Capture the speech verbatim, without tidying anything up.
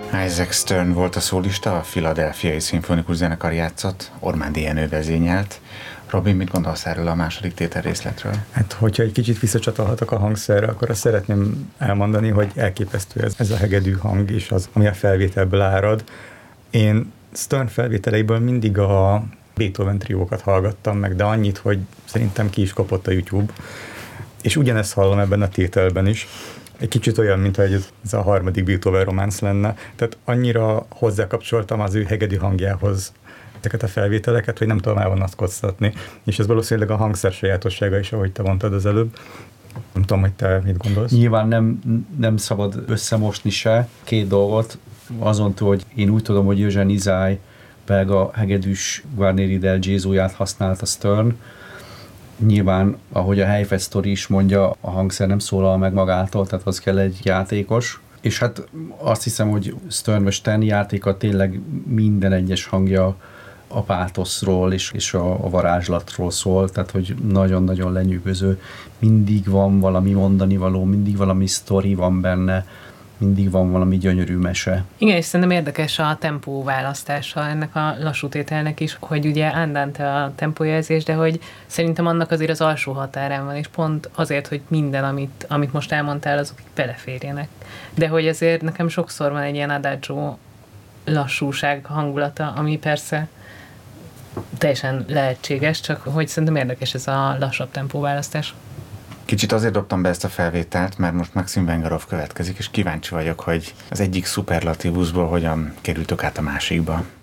Isaac Stern volt a szólista, a Philadelphiai Szimfonikus Zenekar játszott, Ormándi Jenő vezényelt. Robin, mit gondolsz erről a második tétel részletről? Hát, hogyha egy kicsit visszacsatolhatok a hangszerre, akkor azt szeretném elmondani, hogy elképesztő ez, ez a hegedű hang is, az, ami a felvételből árad. Én Stern felvételeiből mindig a Beethoven triókat hallgattam meg, de annyit, hogy szerintem ki is kapott a YouTube. És ugyanezt hallom ebben a tételben is. Egy kicsit olyan, mintha ez a harmadik Beethoven románc lenne. Tehát annyira hozzákapcsoltam az ő hegedű hangjához ezeket a felvételeket, hogy nem tudom elvonatkoztatni. És ez valószínűleg a hangszer sajátossága is, ahogy te mondtad az előbb. Nem tudom, hogy te mit gondolsz. Nyilván nem, nem szabad összemosni se két dolgot. Azon túl, hogy én úgy tudom, hogy Eugene Izai belga hegedűs Guarneri del Gesù-ját használta Stern. Nyilván, ahogy a Heifetz sztori is mondja, a hangszer nem szólal meg magától, tehát az kell egy játékos. És hát azt hiszem, hogy Stern vagy Stern játéka tényleg minden egyes hangja a pátoszról és, és a, a varázslatról szól, tehát hogy nagyon-nagyon lenyűgöző. Mindig van valami mondani való, mindig valami sztori van benne, mindig van valami gyönyörű mese. Igen, és szerintem érdekes a tempó választása ennek a lassú tételnek is, hogy ugye andante a tempójelzés, de hogy szerintem annak azért az alsó határán van, és pont azért, hogy minden, amit, amit most elmondtál, azok beleférjenek. De hogy azért nekem sokszor van egy ilyen adagio lassúság hangulata, ami persze teljesen lehetséges, csak hogy szerintem érdekes ez a lassabb tempóválasztás. Kicsit azért dobtam be ezt a felvételt, mert most Maxim Vengerov következik, és kíváncsi vagyok, hogy az egyik szuperlatívusból hogyan kerültök át a másikba.